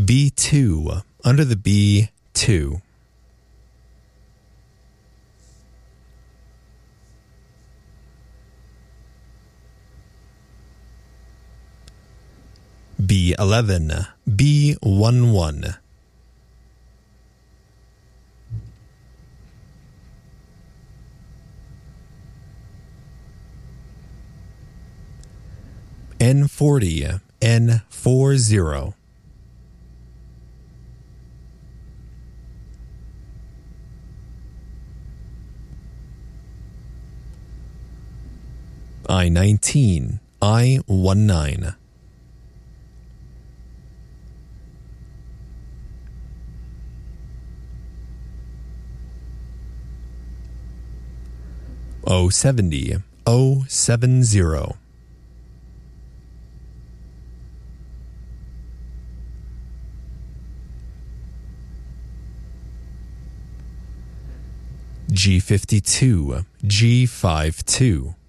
B2. Under the B2. B11. B11. N40. N40. I-19. I-19. O70. O70. G52. G52.